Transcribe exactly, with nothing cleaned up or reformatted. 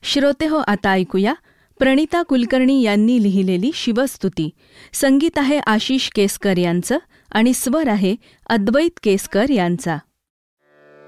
श्रोतेहो, आता ऐकूया प्रणिता कुलकर्णी यांनी लिहिलेली शिवस्तुती. संगीत आहे आशिष केसकर यांचं आणि स्वर आहे अद्वैत केसकर यांचा.